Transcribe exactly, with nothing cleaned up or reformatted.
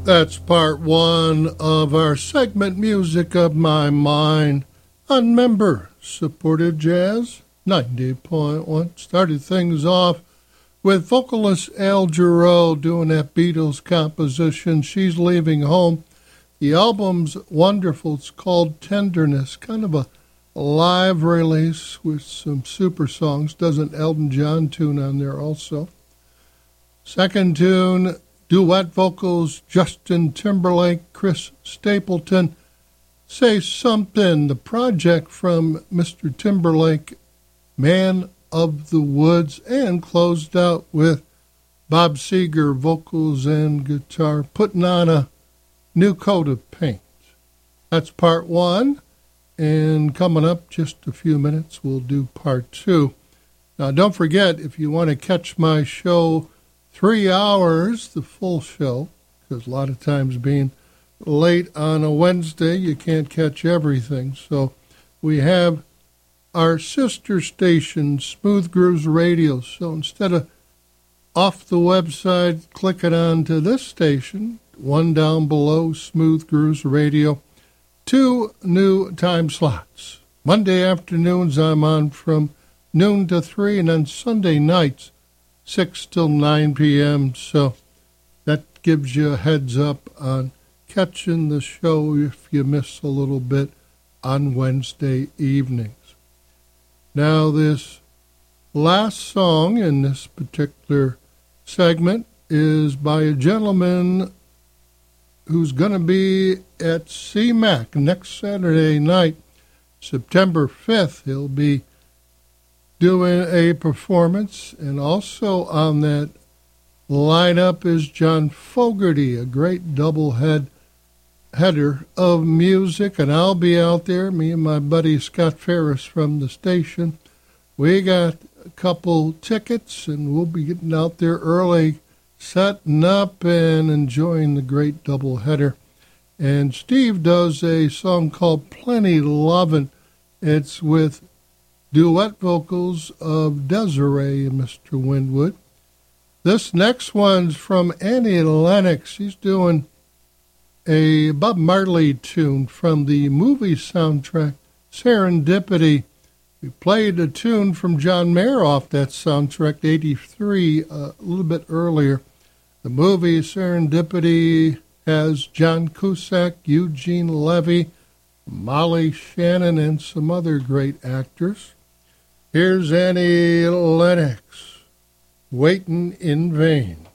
That's part one of our segment Music of My Mind on member-supported jazz ninety point one. Started things off with vocalist Al Jarreau doing that Beatles composition, She's Leaving Home. The album's wonderful. It's called Tenderness, kind of a live release with some super songs. Does an Elton John tune on there also. Second tune, duet vocals, Justin Timberlake, Chris Stapleton, Say Something, the project from Mister Timberlake, Man of the Woods, and closed out with Bob Seger, vocals and guitar, Putting on a New Coat of Paint. That's part one, and coming up just a few minutes, we'll do part two. Now, don't forget, if you want to catch my show three hours, the full show, because a lot of times being late on a Wednesday, you can't catch everything. So we have our sister station, Smooth Grooves Radio. So instead of off the website, click it on to this station, one down below, Smooth Grooves Radio. Two new time slots. Monday afternoons, I'm on from noon to three, and then Sunday nights, six till nine p.m., so that gives you a heads up on catching the show if you miss a little bit on Wednesday evenings. Now, this last song in this particular segment is by a gentleman who's going to be at C M A C next Saturday night, September fifth. He'll be doing a performance, and also on that lineup is John Fogerty, a great double head header of music, and I'll be out there, me and my buddy Scott Ferris from the station. We got a couple tickets, and we'll be getting out there early, setting up and enjoying the great double header. And Steve does a song called Plenty Lovin'. It's with duet vocals of Desiree and Mister Winwood. This next one's from Annie Lennox. She's doing a Bob Marley tune from the movie soundtrack, Serendipity. We played a tune from John Mayer off that soundtrack, eighty-three, uh, a little bit earlier. The movie Serendipity has John Cusack, Eugene Levy, Molly Shannon, and some other great actors. Here's Annie Lennox, Waiting in Vain.